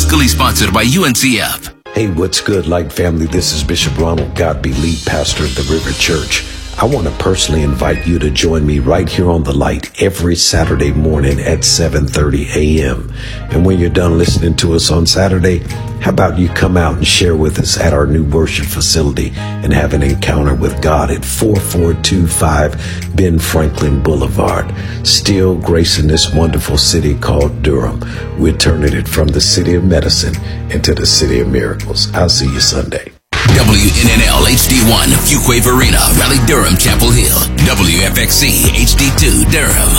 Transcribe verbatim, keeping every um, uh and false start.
Fiscally sponsored by U N C F. Hey, what's good, Light family? This is Bishop Ronald Godby, lead pastor of the River Church. I want to personally invite you to join me right here on The Light every Saturday morning at seven thirty a.m. And when you're done listening to us on Saturday, how about you come out and share with us at our new worship facility and have an encounter with God at four four two five Ben Franklin Boulevard, still gracing this wonderful city called Durham. We're turning it from the city of medicine into the city of miracles. I'll see you Sunday. W N N L H D one, Fuquay Arena, Raleigh, Durham, Chapel Hill. W F X C H D two, Durham.